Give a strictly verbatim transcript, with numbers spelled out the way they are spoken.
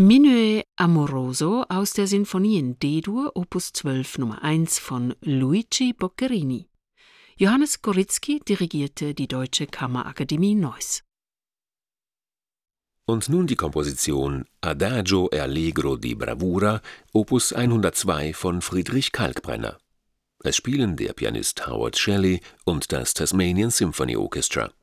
Minuet Amoroso aus der Sinfonie in D-Dur, Opus zwölf Nummer eins von Luigi Boccherini. Johannes Gorizki dirigierte die Deutsche Kammerakademie Neuss. Und nun die Komposition Adagio e Allegro di Bravura, Opus hundertzwei von Friedrich Kalkbrenner. Es spielen der Pianist Howard Shelley und das Tasmanian Symphony Orchestra.